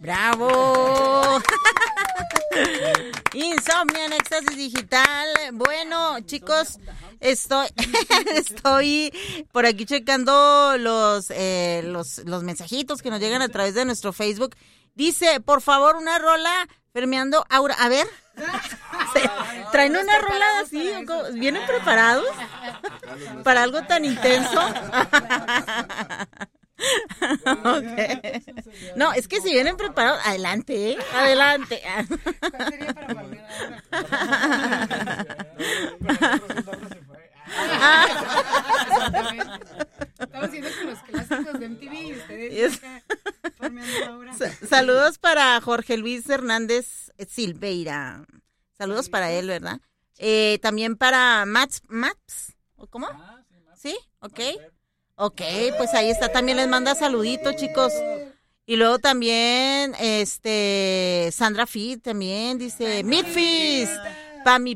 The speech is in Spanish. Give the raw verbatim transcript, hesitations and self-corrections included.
¡Bravo! Insomnia en Éxtasis Digital. Bueno, chicos, estoy estoy por aquí checando los, eh, los, los mensajitos que nos llegan a través de nuestro Facebook. Dice, por favor, una rola Fermeando Aura. A ver, traen una rola así, ¿vienen preparados para algo tan intenso? Okay. No, es que si vienen preparados, adelante, ¿eh? Adelante. ¿Cuál sería para palmear ahora? Estamos haciendo con los clásicos de M T V y ustedes acá palmeando ahora. Saludos para Jorge Luis Hernández Silveira. Saludos para él, ¿verdad? Eh, también para Maps, Maps, ¿cómo? ¿Sí? Ok. Ok, pues ahí está, también les manda saluditos, chicos. Y luego también, este, Sandra Fit también dice, Midfist, pa' mi